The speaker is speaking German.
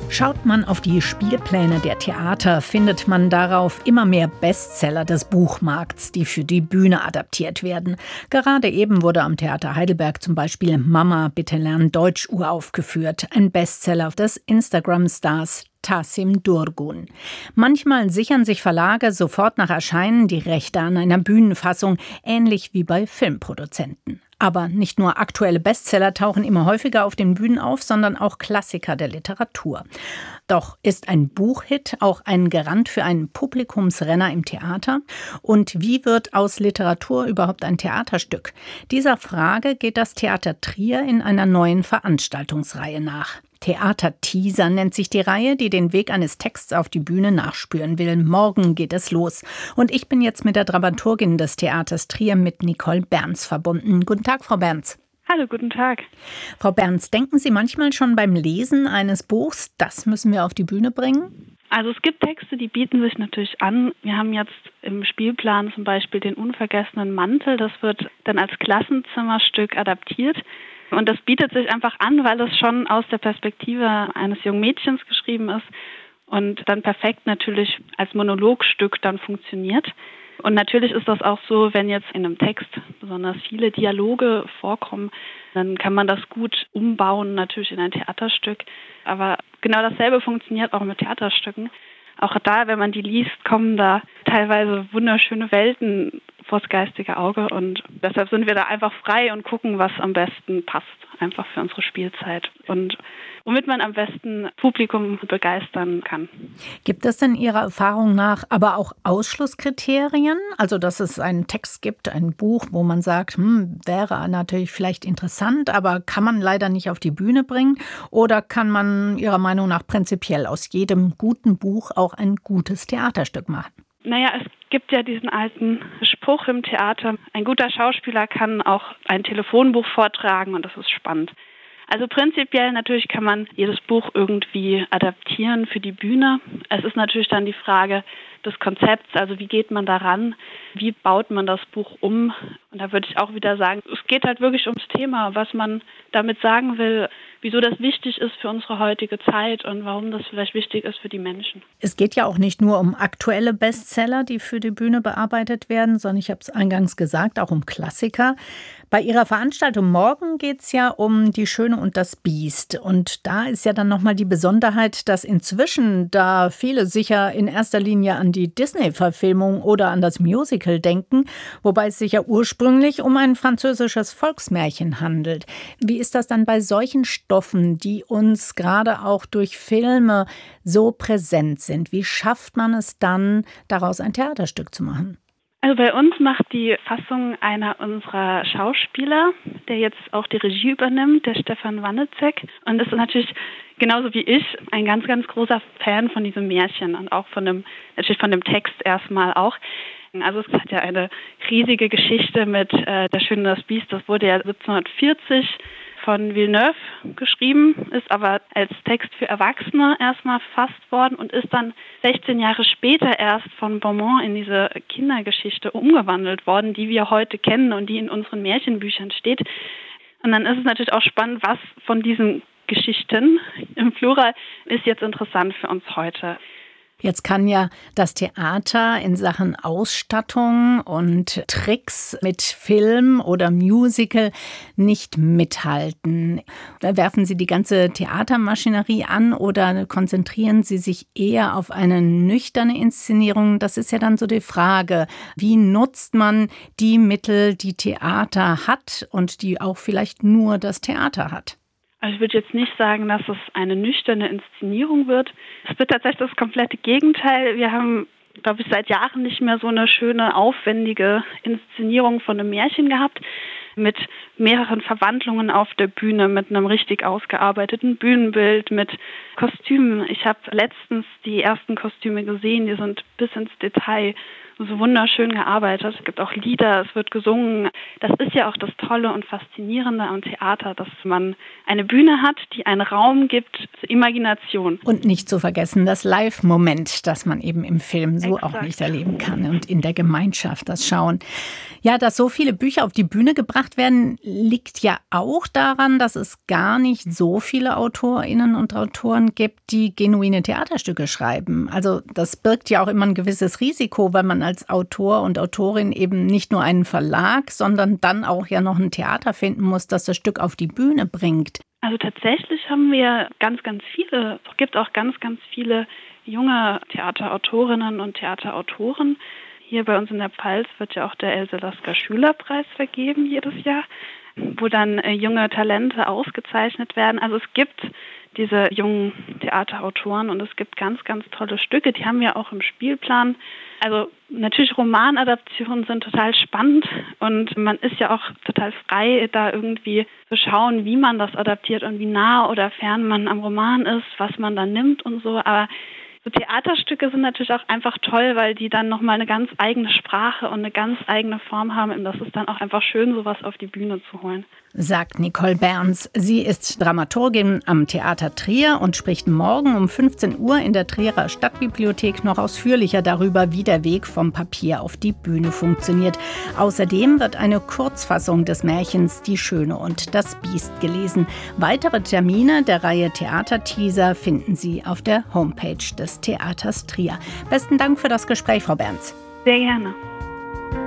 Schaut man auf die Spielpläne der Theater, findet man darauf immer mehr Bestseller des Buchmarkts, die für die Bühne adaptiert werden. Gerade eben wurde am Theater Heidelberg zum Beispiel Mama, bitte lern Deutsch uraufgeführt, ein Bestseller des Instagram-Stars Tasim Durgun. Manchmal sichern sich Verlage sofort nach Erscheinen die Rechte an einer Bühnenfassung, ähnlich wie bei Filmproduzenten. Aber nicht nur aktuelle Bestseller tauchen immer häufiger auf den Bühnen auf, sondern auch Klassiker der Literatur. Doch ist ein Buchhit auch ein Garant für einen Publikumsrenner im Theater? Und wie wird aus Literatur überhaupt ein Theaterstück? Dieser Frage geht das Theater Trier in einer neuen Veranstaltungsreihe nach. Theater-Teaser nennt sich die Reihe, die den Weg eines Texts auf die Bühne nachspüren will. Morgen geht es los. Und ich bin jetzt mit der Dramaturgin des Theaters Trier, mit Nicole Berns, verbunden. Guten Tag, Frau Berns. Hallo, guten Tag. Frau Berns, denken Sie manchmal schon beim Lesen eines Buchs, das müssen wir auf die Bühne bringen? Also es gibt Texte, die bieten sich natürlich an. Wir haben jetzt im Spielplan zum Beispiel den unvergessenen Mantel. Das wird dann als Klassenzimmerstück adaptiert. Und das bietet sich einfach an, weil es schon aus der Perspektive eines jungen Mädchens geschrieben ist und dann perfekt natürlich als Monologstück dann funktioniert. Und natürlich ist das auch so, wenn jetzt in einem Text besonders viele Dialoge vorkommen, dann kann man das gut umbauen, natürlich in ein Theaterstück. Aber genau dasselbe funktioniert auch mit Theaterstücken. Auch da, wenn man die liest, kommen da teilweise wunderschöne Welten vors geistige Auge. Und deshalb sind wir da einfach frei und gucken, was am besten passt, einfach für unsere Spielzeit. Und womit man am besten Publikum begeistern kann. Gibt es denn Ihrer Erfahrung nach aber auch Ausschlusskriterien? Also, dass es einen Text gibt, ein Buch, wo man sagt, wäre natürlich vielleicht interessant, aber kann man leider nicht auf die Bühne bringen? Oder kann man Ihrer Meinung nach prinzipiell aus jedem guten Buch auch ein gutes Theaterstück machen? Naja, es gibt ja diesen alten Spruch im Theater, ein guter Schauspieler kann auch ein Telefonbuch vortragen und das ist spannend. Also prinzipiell natürlich kann man jedes Buch irgendwie adaptieren für die Bühne. Es ist natürlich dann die Frage des Konzepts, also wie geht man daran, wie baut man das Buch um? Und da würde ich auch wieder sagen, es geht halt wirklich ums Thema, was man damit sagen will, wieso das wichtig ist für unsere heutige Zeit und warum das vielleicht wichtig ist für die Menschen. Es geht ja auch nicht nur um aktuelle Bestseller, die für die Bühne bearbeitet werden, sondern ich habe es eingangs gesagt, auch um Klassiker. Bei Ihrer Veranstaltung morgen geht es ja um Die Schöne und das Biest. Und da ist ja dann nochmal die Besonderheit, dass inzwischen da viele sicher in erster Linie an die Disney-Verfilmung oder an das Musical denken, wobei es sich ja ursprünglich um ein französisches Volksmärchen handelt. Wie ist das dann bei solchen Stoffen, die uns gerade auch durch Filme so präsent sind? Wie schafft man es dann, daraus ein Theaterstück zu machen? Also bei uns macht die Fassung einer unserer Schauspieler, der jetzt auch die Regie übernimmt, der Stefan Wannetzek. Und ist natürlich genauso wie ich ein ganz, ganz großer Fan von diesem Märchen und auch natürlich von dem Text erstmal auch. Also es hat ja eine riesige Geschichte mit Der Schöne und das Biest. Das wurde ja 1740 von Villeneuve geschrieben, ist aber als Text für Erwachsene erstmal verfasst worden und ist dann 16 Jahre später erst von Beaumont in diese Kindergeschichte umgewandelt worden, die wir heute kennen und die in unseren Märchenbüchern steht. Und dann ist es natürlich auch spannend, was von diesen Geschichten im Plural ist jetzt interessant für uns heute. Jetzt kann ja das Theater in Sachen Ausstattung und Tricks mit Film oder Musical nicht mithalten. Werfen Sie die ganze Theatermaschinerie an oder konzentrieren Sie sich eher auf eine nüchterne Inszenierung? Das ist ja dann so die Frage, wie nutzt man die Mittel, die Theater hat und die auch vielleicht nur das Theater hat? Also ich würde jetzt nicht sagen, dass es eine nüchterne Inszenierung wird. Es wird tatsächlich das komplette Gegenteil. Wir haben, glaube ich, seit Jahren nicht mehr so eine schöne, aufwendige Inszenierung von einem Märchen gehabt, mit mehreren Verwandlungen auf der Bühne, mit einem richtig ausgearbeiteten Bühnenbild, mit Kostümen. Ich habe letztens die ersten Kostüme gesehen, die sind bis ins Detail so wunderschön gearbeitet. Es gibt auch Lieder, es wird gesungen. Das ist ja auch das Tolle und Faszinierende am Theater, dass man eine Bühne hat, die einen Raum gibt zur Imagination. Und nicht zu vergessen das Live-Moment, das man eben im Film so auch nicht erleben kann und in der Gemeinschaft das Schauen. Ja, dass so viele Bücher auf die Bühne gebracht werden, liegt ja auch daran, dass es gar nicht so viele AutorInnen und Autoren gibt, die genuine Theaterstücke schreiben. Also das birgt ja auch immer ein gewisses Risiko, weil man als Autor und Autorin eben nicht nur einen Verlag, sondern dann auch ja noch ein Theater finden muss, das das Stück auf die Bühne bringt. Also tatsächlich haben wir ganz viele, es gibt auch ganz viele junge Theaterautorinnen und Theaterautoren. Hier bei uns in der Pfalz wird ja auch der Else Lasker Schülerpreis vergeben jedes Jahr, wo dann junge Talente ausgezeichnet werden. Also es gibt diese jungen Theaterautoren und es gibt ganz tolle Stücke, die haben wir auch im Spielplan. Also natürlich Romanadaptionen sind total spannend und man ist ja auch total frei, da irgendwie zu schauen, wie man das adaptiert und wie nah oder fern man am Roman ist, was man dann nimmt und so, aber so Theaterstücke sind natürlich auch einfach toll, weil die dann nochmal eine ganz eigene Sprache und eine ganz eigene Form haben. Und das ist dann auch einfach schön, sowas auf die Bühne zu holen. Sagt Nicole Berns. Sie ist Dramaturgin am Theater Trier und spricht morgen um 15 Uhr in der Trierer Stadtbibliothek noch ausführlicher darüber, wie der Weg vom Papier auf die Bühne funktioniert. Außerdem wird eine Kurzfassung des Märchens Die Schöne und das Biest gelesen. Weitere Termine der Reihe Theaterteaser finden Sie auf der Homepage des Theaters Trier. Besten Dank für das Gespräch, Frau Berns. Sehr gerne.